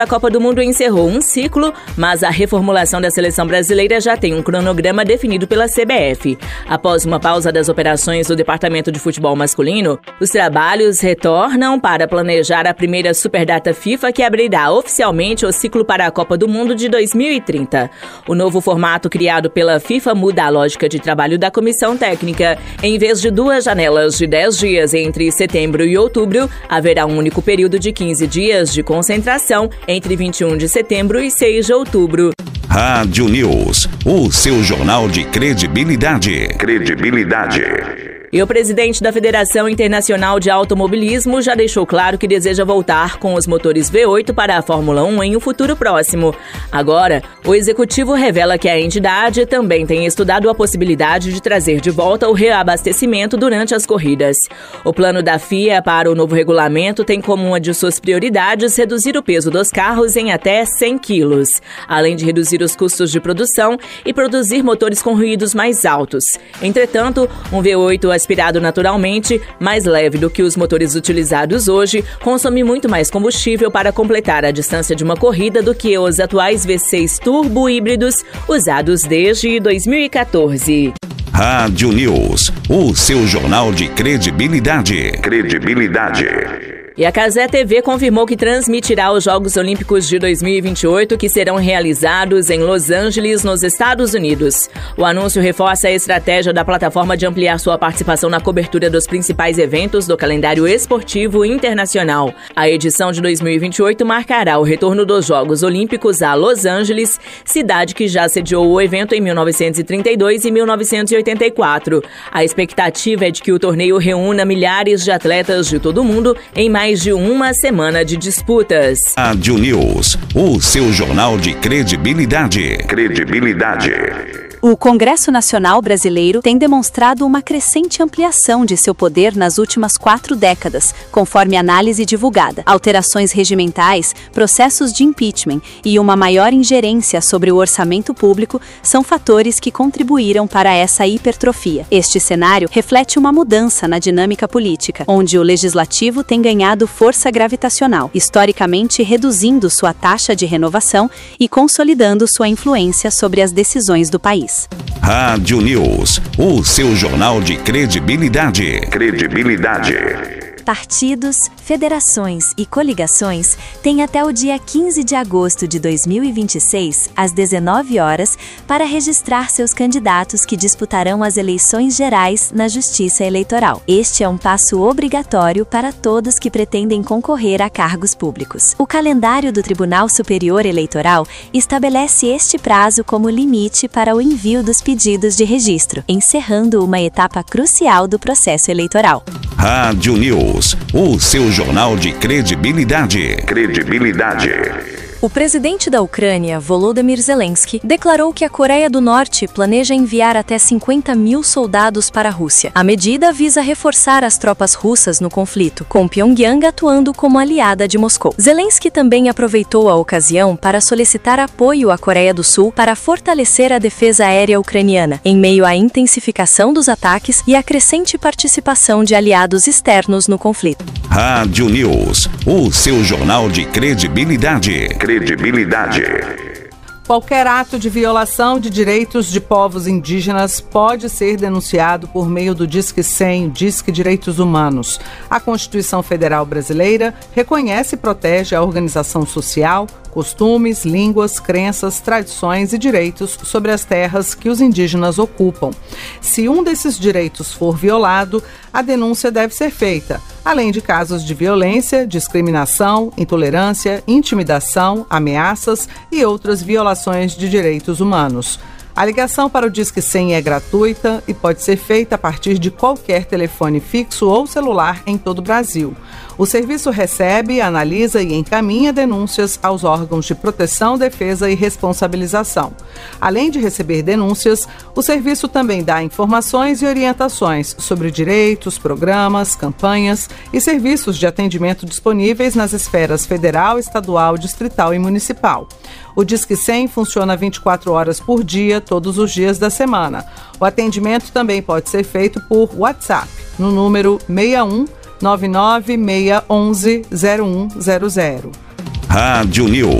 A Copa do Mundo encerrou um ciclo, mas a reformulação da seleção brasileira já tem um cronograma definido pela CBF. Após uma pausa das operações do Departamento de Futebol Masculino, os trabalhos retornam para planejar a primeira Superdata FIFA que abrirá oficialmente o ciclo para a Copa do Mundo de 2030. O novo formato criado pela FIFA muda a lógica de trabalho da comissão técnica. Em vez de 2 janelas de 10 dias entre setembro e outubro, haverá um único período de 15 dias de concentração entre 21 de setembro e 6 de outubro. Rádio News, o seu jornal de credibilidade. E o presidente da Federação Internacional de Automobilismo já deixou claro que deseja voltar com os motores V8 para a Fórmula 1 em um futuro próximo. Agora, o executivo revela que a entidade também tem estudado a possibilidade de trazer de volta o reabastecimento durante as corridas. O plano da FIA para o novo regulamento tem como uma de suas prioridades reduzir o peso dos carros em até 100 quilos, além de reduzir os custos de produção e produzir motores com ruídos mais altos. Entretanto, um V8 aspirado naturalmente, mais leve do que os motores utilizados hoje, consome muito mais combustível para completar a distância de uma corrida do que os atuais V6 turbo híbridos usados desde 2014. Rádio News, o seu jornal de credibilidade. E a Cazé TV confirmou que transmitirá os Jogos Olímpicos de 2028, que serão realizados em Los Angeles, nos Estados Unidos. O anúncio reforça a estratégia da plataforma de ampliar sua participação na cobertura dos principais eventos do calendário esportivo internacional. A edição de 2028 marcará o retorno dos Jogos Olímpicos a Los Angeles, cidade que já sediou o evento em 1932 e 1984. A expectativa é de que o torneio reúna milhares de atletas de todo o mundo em mais de uma semana de disputas. Rádio News, o seu jornal de credibilidade. O Congresso Nacional Brasileiro tem demonstrado uma crescente ampliação de seu poder nas últimas 4 décadas, conforme análise divulgada. Alterações regimentais, processos de impeachment e uma maior ingerência sobre o orçamento público são fatores que contribuíram para essa hipertrofia. Este cenário reflete uma mudança na dinâmica política, onde o legislativo tem ganhado força gravitacional, historicamente reduzindo sua taxa de renovação e consolidando sua influência sobre as decisões do país. Rádio News, o seu jornal de credibilidade. Partidos, federações e coligações têm até o dia 15 de agosto de 2026, às 19 horas, para registrar seus candidatos que disputarão as eleições gerais na Justiça Eleitoral. Este é um passo obrigatório para todos que pretendem concorrer a cargos públicos. O calendário do Tribunal Superior Eleitoral estabelece este prazo como limite para o envio dos pedidos de registro, encerrando uma etapa crucial do processo eleitoral. Rádio News, o seu jornal de credibilidade. O presidente da Ucrânia, Volodymyr Zelensky, declarou que a Coreia do Norte planeja enviar até 50 mil soldados para a Rússia. A medida visa reforçar as tropas russas no conflito, com Pyongyang atuando como aliada de Moscou. Zelensky também aproveitou a ocasião para solicitar apoio à Coreia do Sul para fortalecer a defesa aérea ucraniana, em meio à intensificação dos ataques e à crescente participação de aliados externos no conflito. Rádio News, o seu jornal de credibilidade. Qualquer ato de violação de direitos de povos indígenas pode ser denunciado por meio do Disque 100, Disque Direitos Humanos. A Constituição Federal Brasileira reconhece e protege a organização social, costumes, línguas, crenças, tradições e direitos sobre as terras que os indígenas ocupam. Se um desses direitos for violado, a denúncia deve ser feita, além de casos de violência, discriminação, intolerância, intimidação, ameaças e outras violações de direitos humanos. A ligação para o Disque 100 é gratuita e pode ser feita a partir de qualquer telefone fixo ou celular em todo o Brasil. O serviço recebe, analisa e encaminha denúncias aos órgãos de proteção, defesa e responsabilização. Além de receber denúncias, o serviço também dá informações e orientações sobre direitos, programas, campanhas e serviços de atendimento disponíveis nas esferas federal, estadual, distrital e municipal. O Disque 100 funciona 24 horas por dia, todos os dias da semana. O atendimento também pode ser feito por WhatsApp, no número 61 99611 0100. Rádio News.